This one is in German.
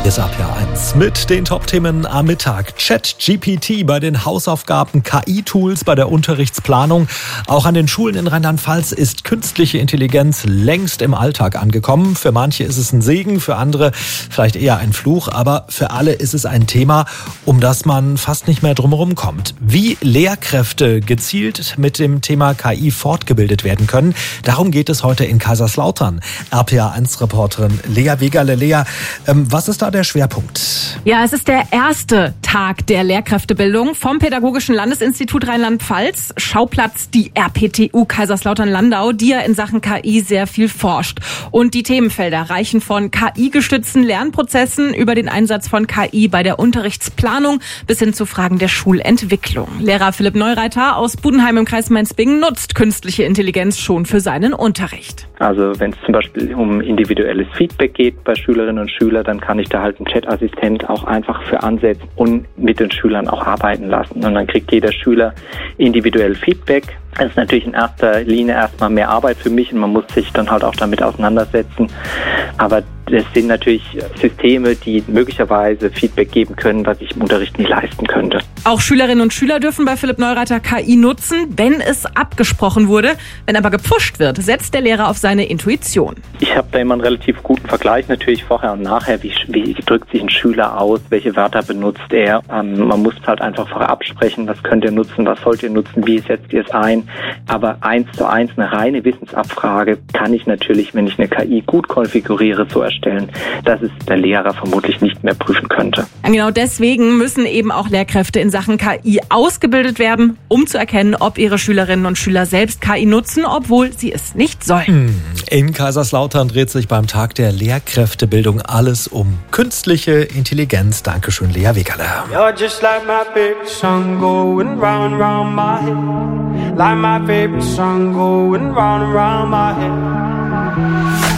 Ist ab Jahr 1 mit den Top-Themen am Mittag. ChatGPT bei den Hausaufgaben, KI-Tools bei der Unterrichtsplanung. Auch an den Schulen in Rheinland-Pfalz ist künstliche Intelligenz längst im Alltag angekommen. Für manche ist es ein Segen, für andere vielleicht eher ein Fluch. Aber für alle ist es ein Thema, um das man fast nicht mehr drumherum kommt. Wie Lehrkräfte gezielt mit dem Thema KI fortgebildet werden können, darum geht es heute in Kaiserslautern. RPA1-Reporterin Lea Wegerle. Lea, was ist da der Schwerpunkt? Ja, es ist der erste Tag der Lehrkräftebildung vom Pädagogischen Landesinstitut Rheinland-Pfalz. Schauplatz die RPTU Kaiserslautern-Landau, die ja in Sachen KI sehr viel forscht. Und die Themenfelder reichen von KI-gestützten Lernprozessen über den Einsatz von KI bei der Unterrichtsplanung bis hin zu Fragen der Schulentwicklung. Lehrer Philipp Neureiter aus Budenheim im Kreis Mainz-Bingen nutzt künstliche Intelligenz schon für seinen Unterricht. Also wenn es zum Beispiel um individuelles Feedback geht bei Schülerinnen und Schülern, dann kann ich da halt einen Chat-Assistent auch einfach für ansetzen und mit den Schülern auch arbeiten lassen. Und dann kriegt jeder Schüler individuell Feedback. Das ist natürlich in erster Linie erstmal mehr Arbeit für mich und man muss sich dann halt auch damit auseinandersetzen. Aber das sind natürlich Systeme, die möglicherweise Feedback geben können, was ich im Unterricht nicht leisten könnte. Auch Schülerinnen und Schüler dürfen bei Philipp Neureiter KI nutzen, wenn es abgesprochen wurde. Wenn aber gepusht wird, setzt der Lehrer auf seine Intuition. Ich habe da immer einen relativ guten Vergleich, natürlich vorher und nachher. Wie drückt sich ein Schüler aus? Welche Wörter benutzt er? Man muss halt einfach vorher absprechen, was könnt ihr nutzen, was sollt ihr nutzen, wie setzt ihr es ein? Aber 1:1 eine reine Wissensabfrage kann ich natürlich, wenn ich eine KI gut konfiguriere, so erstellen, dass es der Lehrer vermutlich nicht mehr prüfen könnte. Genau deswegen müssen eben auch Lehrkräfte in Sachen KI ausgebildet werden, um zu erkennen, ob ihre Schülerinnen und Schüler selbst KI nutzen, obwohl sie es nicht sollen. In Kaiserslautern dreht sich beim Tag der Lehrkräftebildung alles um künstliche Intelligenz. Dankeschön, Lea Wegerle. You're just like my favorite song going round and round my head. Like my favorite song going round and round my head.